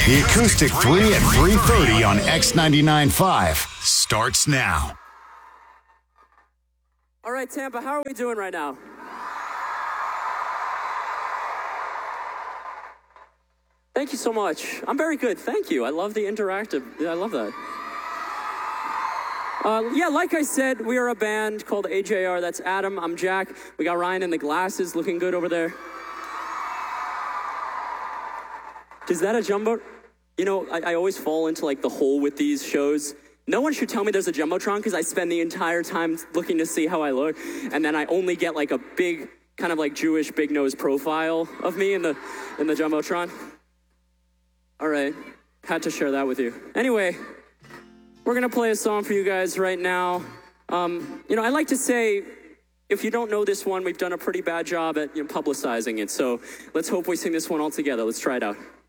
The Acoustic 3 at 3:30 on X99.5 starts now. All right, Tampa, how are we doing right now? Thank you so much. I'm very good, thank you. I love the interactive, I love that. Yeah, like I said, we are a band called AJR. That's Adam, I'm Jack. We got Ryan in the glasses, looking good over there. Is that a jumbo? You know, I always fall into like the hole with these shows. No one should tell me there's a Jumbotron because I spend the entire time looking to see how I look, and then I only get like a big, kind of like Jewish big nose profile of me in the Jumbotron. All right, had to share that with you. Anyway, we're gonna play a song for you guys right now. You know, I like to say, if you don't know this one, we've done a pretty bad job at publicizing it. So let's hope we sing this one all together. Let's try it out.